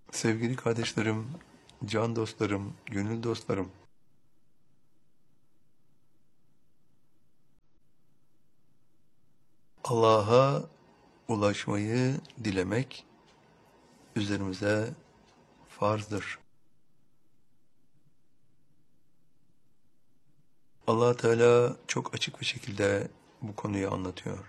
Sevgili kardeşlerim, can dostlarım, gönül dostlarım. Allah'a ulaşmayı dilemek üzerimize farzdır. Allah Teala çok açık bir şekilde bu konuyu anlatıyor.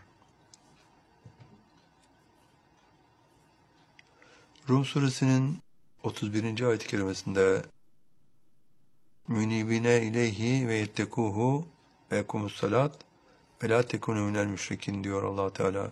Rum suresinin 31. ayet-i kerimesinde "Münibine ileyhi ve yettekuhu ve yekumussalat ve la tekunu minel müşrikin" diyor Allah Teala.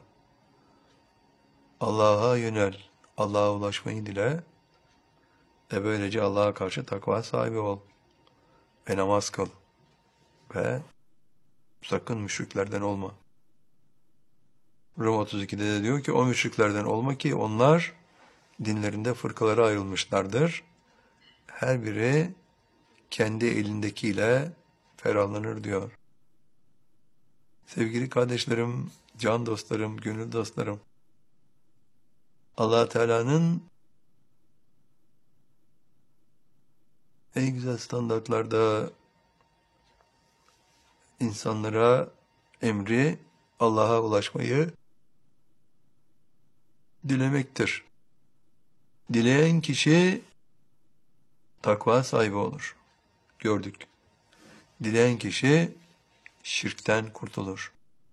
Allah'a yönel, Allah'a ulaşmayı dile ve böylece Allah'a karşı takva sahibi ol ve namaz kıl ve sakın müşriklerden olma. Rum 32'de de diyor ki o müşriklerden olma ki onlar dinlerinde fırkalara ayrılmışlardır. Her biri kendi elindekiyle ferahlanır diyor. Sevgili kardeşlerim, can dostlarım, gönül dostlarım. Allah Teala'nın en güzel standartlarda insanlara emri Allah'a ulaşmayı dilemektir. Dileyen kişi takva sahibi olur. Gördük. Dileyen kişi şirkten kurtulur.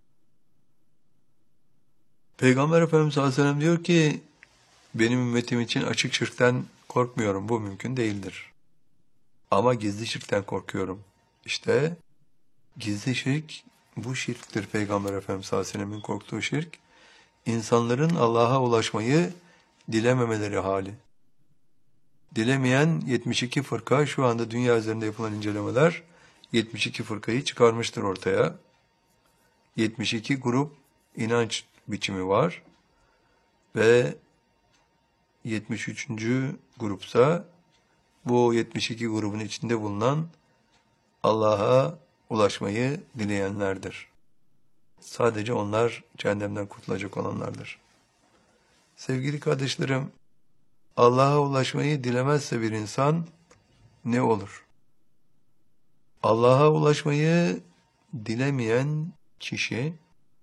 Peygamber Efendimiz sallallahu aleyhi ve sellem diyor ki, benim ümmetim için açık şirkten korkmuyorum. Bu mümkün değildir. Ama gizli şirkten korkuyorum. İşte gizli şirk, bu şirktir Peygamber Efendimiz sallallahu aleyhi ve sellemin korktuğu şirk. İnsanların Allah'a ulaşmayı dilememeleri hali. Dilemeyen 72 fırka, şu anda dünya üzerinde yapılan incelemeler 72 fırkayı çıkarmıştır ortaya. 72 grup inanç biçimi var ve 73. grupsa bu 72 grubun içinde bulunan Allah'a ulaşmayı dileyenlerdir. Sadece onlar cehennemden kurtulacak olanlardır. Sevgili kardeşlerim, Allah'a ulaşmayı dilemezse bir insan ne olur? Allah'a ulaşmayı dilemeyen kişi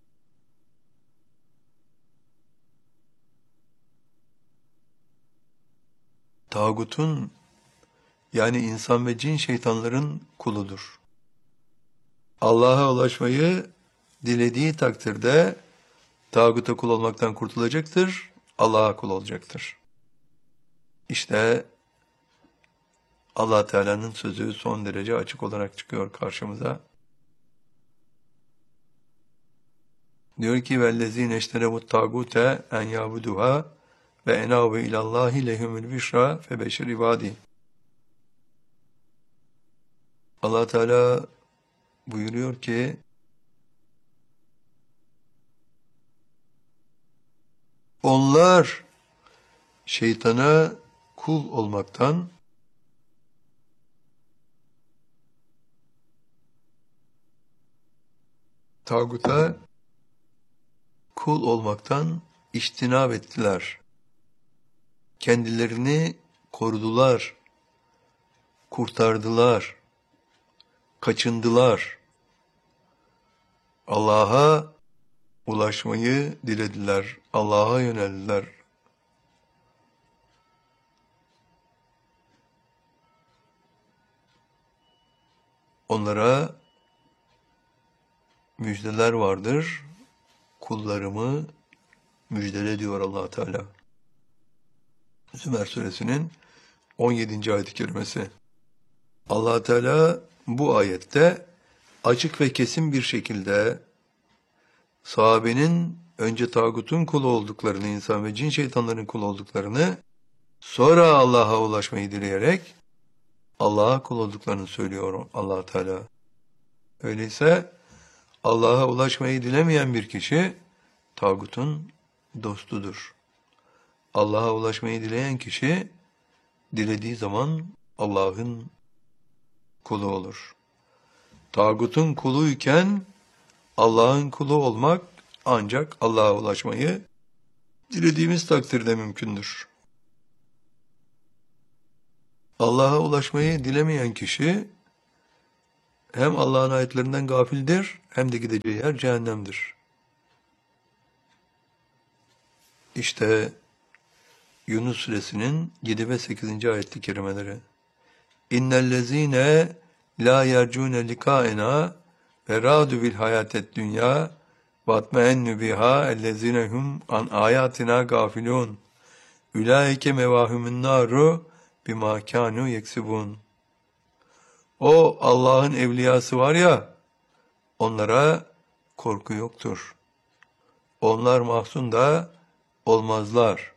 tağutun, yani insan ve cin şeytanların kuludur. Allah'a ulaşmayı dilediği takdirde tağuta kul olmaktan kurtulacaktır, Allah'a kul olacaktır. İşte Allah Teala'nın sözü son derece açık olarak çıkıyor karşımıza. Diyor ki vellezine işterevut tağute en yabuduha ve enavu ilallahi lehumul büşra febeşir ibadi. Allah Teala buyuruyor ki onlar şeytana kul olmaktan tağuta kul olmaktan içtinab ettiler. Kendilerini korudular, kurtardılar, kaçındılar. Allah'a ulaşmayı dilediler, Allah'a yöneldiler. Onlara müjdeler vardır. Kullarımı müjdele diyor Allah Teala. Zümer suresinin 17. ayet-i kerimesi. Allah Teala bu ayette açık ve kesin bir şekilde sahabenin önce tağutun kulu olduklarını, insan ve cin şeytanların kulu olduklarını, sonra Allah'a ulaşmayı dileyerek Allah'a kul olduklarını söylüyor Allah Teala. Öyleyse Allah'a ulaşmayı dilemeyen bir kişi tağutun dostudur. Allah'a ulaşmayı dileyen kişi dilediği zaman Allah'ın kulu olur. Tağutun kuluyken Allah'ın kulu olmak ancak Allah'a ulaşmayı dilediğimiz takdirde mümkündür. Allah'a ulaşmayı dilemeyen kişi hem Allah'ın ayetlerinden gafildir hem de gideceği yer cehennemdir. İşte Yunus suresinin 7 ve 8. ayet-i kerimeleri. İnnellezîne lâ yercûne likâena ve râdü bil hayâted dünya ve atmeennü bihâ ellezîne hum an âyâtina gâfilûn. Ulaike mevâhumun nâru bimâ kânû yeksibûn. O Allah'ın evliyası var ya, onlara korku yoktur. Onlar mahzun da olmazlar.